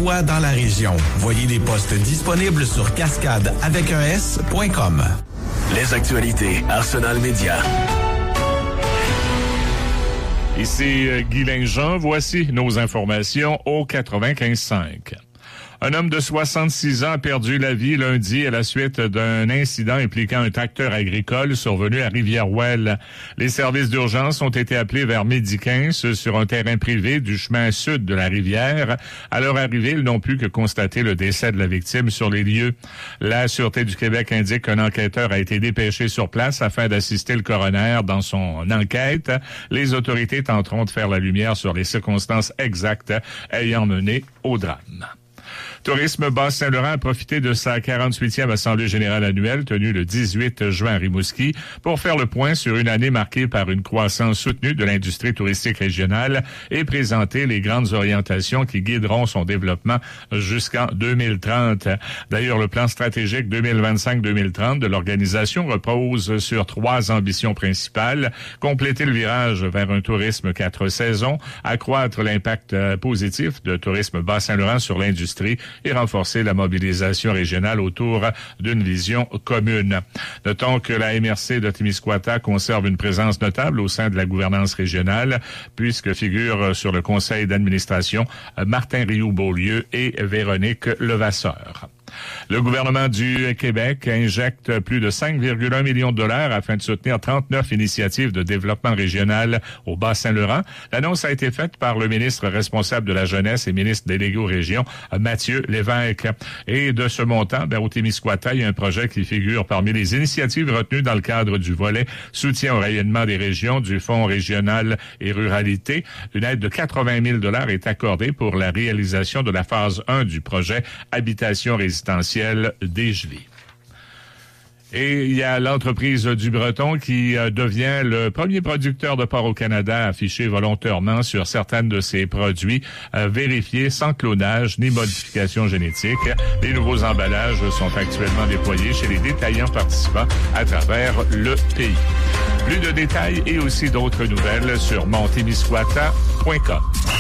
voix dans la région. Voyez les postes disponibles sur cascadeavecun.com. Les actualités Arsenal Média. Ici Guy Linjean, voici nos informations au 95.5. Un homme de 66 ans a perdu la vie lundi à la suite d'un incident impliquant un tracteur agricole survenu à Rivière-Ouelle. Les services d'urgence ont été appelés vers 12h15 sur un terrain privé du chemin sud de la rivière. À leur arrivée, ils n'ont pu que constater le décès de la victime sur les lieux. La Sûreté du Québec indique qu'un enquêteur a été dépêché sur place afin d'assister le coroner dans son enquête. Les autorités tenteront de faire la lumière sur les circonstances exactes ayant mené au drame. Tourisme Bas-Saint-Laurent a profité de sa 48e Assemblée générale annuelle tenue le 18 juin à Rimouski pour faire le point sur une année marquée par une croissance soutenue de l'industrie touristique régionale et présenter les grandes orientations qui guideront son développement jusqu'en 2030. D'ailleurs, le plan stratégique 2025-2030 de l'organisation repose sur 3 ambitions principales: compléter le virage vers un tourisme 4 saisons, accroître l'impact positif de Tourisme Bas-Saint-Laurent sur l'industrie et renforcer la mobilisation régionale autour d'une vision commune. Notons que la MRC de Témiscouata conserve une présence notable au sein de la gouvernance régionale, puisque figurent sur le conseil d'administration Martin Rioux-Beaulieu et Véronique Levasseur. Le gouvernement du Québec injecte plus de 5,1 millions de dollars afin de soutenir 39 initiatives de développement régional au Bas-Saint-Laurent. L'annonce a été faite par le ministre responsable de la Jeunesse et ministre délégué aux régions, Mathieu Lévesque. Et de ce montant, au Témiscouata, il y a un projet qui figure parmi les initiatives retenues dans le cadre du volet soutien au rayonnement des régions du Fonds régional et ruralité. Une aide de 80 000 dollars est accordée pour la réalisation de la phase 1 du projet Habitation résidentielle dégelé. Et il y a l'entreprise du Breton qui devient le premier producteur de porc au Canada affiché volontairement sur certaines de ses produits vérifiés sans clonage ni modification génétique. Les nouveaux emballages sont actuellement déployés chez les détaillants participants à travers le pays. Plus de détails et aussi d'autres nouvelles sur montémiscouata.com.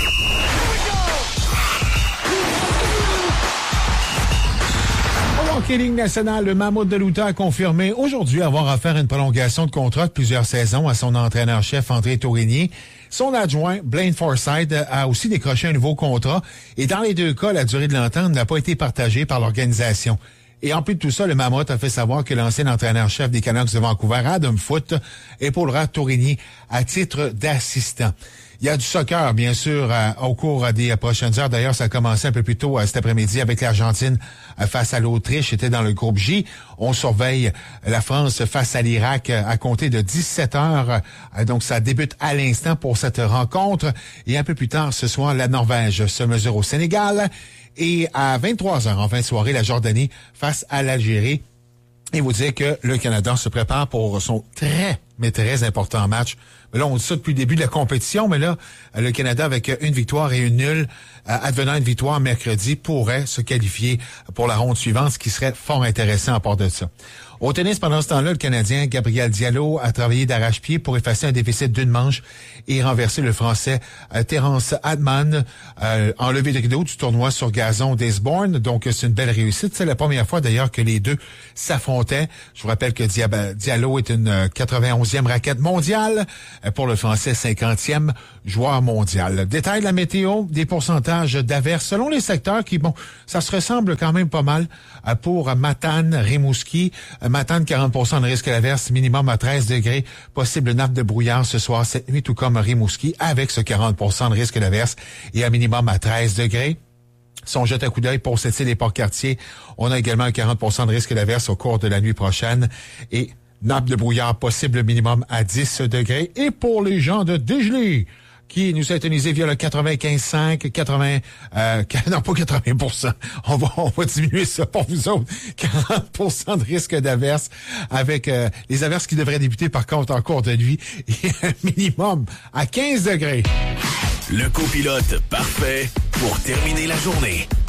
Hockey Ligue nationale, le Mammouth de l'Utah a confirmé aujourd'hui avoir offert une prolongation de contrat de plusieurs saisons à son entraîneur-chef André Tourigny. Son adjoint, Blaine Forsythe, a aussi décroché un nouveau contrat et dans les deux cas, la durée de l'entente n'a pas été partagée par l'organisation. Et en plus de tout ça, le Mammouth a fait savoir que l'ancien entraîneur-chef des Canucks de Vancouver, Adam Foote, épaulera Tourigny à titre d'assistant. Il y a du soccer, bien sûr, au cours des prochaines heures. D'ailleurs, ça a commencé un peu plus tôt cet après-midi avec l'Argentine face à l'Autriche. C'était dans le groupe J. On surveille la France face à l'Irak à compter de 17 heures. Donc, ça débute à l'instant pour cette rencontre. Et un peu plus tard, ce soir, la Norvège se mesure au Sénégal. Et à 23 heures, en fin de soirée, la Jordanie face à l'Algérie. Et vous dire que le Canada se prépare pour son très important match. Mais là, on dit ça depuis le début de la compétition, mais là, le Canada, avec une victoire et une nulle, advenant une victoire mercredi, pourrait se qualifier pour la ronde suivante, ce qui serait fort intéressant à part de ça. Au tennis, pendant ce temps-là, le Canadien Gabriel Diallo a travaillé d'arrache-pied pour effacer un déficit d'une manche et renverser le Français Terence Hadman en levée de rideau du tournoi sur gazon d'Aisborne. Donc, c'est une belle réussite. C'est la première fois, d'ailleurs, que les deux s'affrontaient. Je vous rappelle que Diallo est une 91e raquette mondiale. Pour le Français, 50e joueur mondial. Détail de la météo, des pourcentages d'averses selon les secteurs qui, ça se ressemble quand même pas mal pour Matane, Rimouski. Matane, 40% de risque d'averse, minimum à 13 degrés. Possible nappe de brouillard ce soir, cette nuit, tout comme Rimouski, avec ce 40% de risque d'averse et un minimum à 13 degrés. Si on jette un coup d'œil pour cette île et Port-Cartier, on a également un 40% de risque d'averse au cours de la nuit prochaine et nappe de brouillard possible minimum à 10 degrés. Et pour les gens de Dégelé, qui nous syntonisés via le 95.5, non pas 80%, on va diminuer ça pour vous autres, 40% de risque d'averse avec les averses qui devraient débuter par contre en cours de nuit et un minimum à 15 degrés. Le copilote parfait pour terminer la journée.